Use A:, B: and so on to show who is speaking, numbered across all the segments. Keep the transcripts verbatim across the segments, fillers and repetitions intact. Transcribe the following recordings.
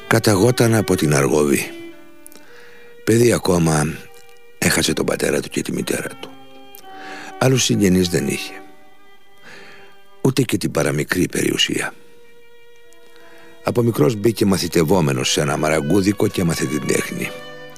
A: Καταγόταν από την Αργοβή. Παιδί ακόμα, έχασε τον πατέρα του και τη μητέρα του. Άλλους συγγενείς δεν είχε, ούτε και την παραμικρή περιουσία. Από μικρός μπήκε μαθητευόμενος σε ένα μαραγκούδικο και έμαθε την τέχνη.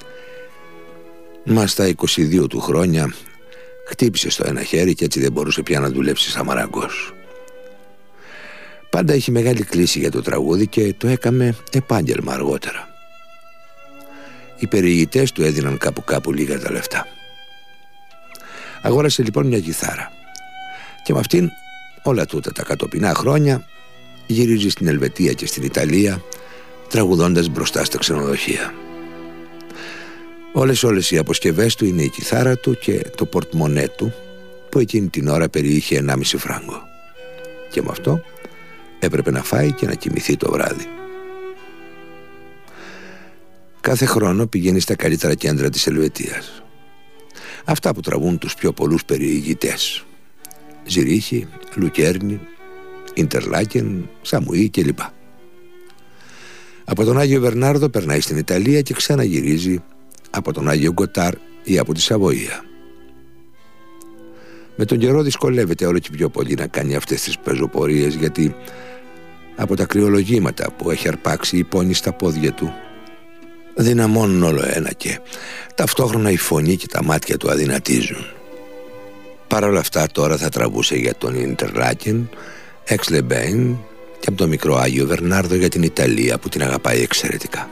A: Μα στα είκοσι δύο του χρόνια χτύπησε στο ένα χέρι και έτσι δεν μπορούσε πια να δουλέψει σαν μαραγκός. Πάντα είχε μεγάλη κλίση για το τραγούδι και το έκαμε επάγγελμα αργότερα. Οι περιηγητές του έδιναν κάπου κάπου λίγα τα λεφτά. Αγόρασε λοιπόν μια κιθάρα και με αυτήν όλα τούτα τα κατοπινά χρόνια γυρίζει στην Ελβετία και στην Ιταλία, τραγουδώντας μπροστά στα ξενοδοχεία. Όλες όλες οι αποσκευές του είναι η κιθάρα του και το πορτμονέ του, που εκείνη την ώρα περιείχε ενάμιση φράγκο. Και με αυτό έπρεπε να φάει και να κοιμηθεί το βράδυ. Κάθε χρόνο πηγαίνει στα καλύτερα κέντρα της Ελβετίας, αυτά που τραβούν τους πιο πολλούς περιηγητές: Ζυρίχη, Λουκέρνη, Ιντερλάκεν, Σαμουή κλπ. Από τον Άγιο Βερνάρδο περνάει στην Ιταλία και ξαναγυρίζει από τον Άγιο Γκοτάρ ή από τη Σαβοία. Με τον καιρό δυσκολεύεται όλο και πιο πολύ να κάνει αυτές τις πεζοπορίες, γιατί από τα κρυολογήματα που έχει αρπάξει η πόνη στα πόδια του δυναμώνουν όλο ένα και ταυτόχρονα η φωνή και τα μάτια του αδυνατίζουν. Παρ' όλα αυτά τώρα θα τραβούσε για τον Ιντερλάκεν, Εξλεμπέιν και από το μικρό Άγιο Βερνάρδο για την Ιταλία που την αγαπάει εξαιρετικά.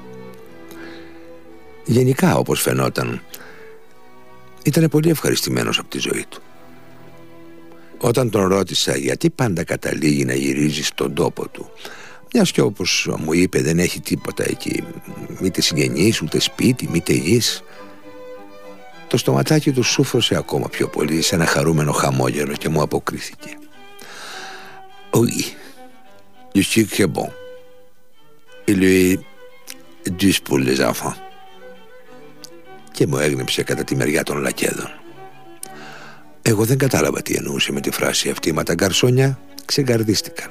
A: Γενικά, όπως φαινόταν, ήταν πολύ ευχαριστημένος από τη ζωή του. Όταν τον ρώτησα γιατί πάντα καταλήγει να γυρίζει στον τόπο του, μιας και όπως μου είπε δεν έχει τίποτα εκεί, μήτε συγγενείς, ούτε σπίτι, μήτε γης, το στοματάκι του σούφρωσε ακόμα πιο πολύ σε ένα χαρούμενο χαμόγελο και μου αποκρίθηκε: «Oui, je suis très bon. Il est juste pour les enfants». Και μου έγνεψε κατά τη μεριά των λακέδων. Εγώ δεν κατάλαβα τι εννοούσε με τη φράση αυτή, μα τα γκαρσόνια ξεκαρδίστηκαν.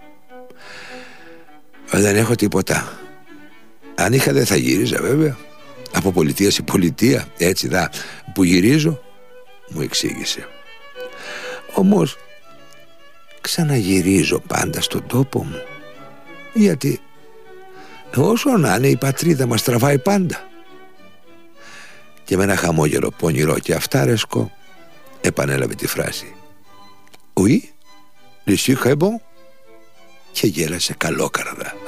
A: Δεν έχω τίποτα. Αν είχα δεν θα γύριζα βέβαια. Από πολιτεία σε πολιτεία, έτσι δα που γυρίζω, μου εξήγησε. Όμως ξαναγυρίζω πάντα στον τόπο μου, γιατί όσο να είναι η πατρίδα μας τραβάει πάντα. Και με ένα χαμόγελο πονηρό και αυτάρεσκο επανέλαβε τη φράση «Oui, je suis très bon» και γέλασε καλόκαρδα.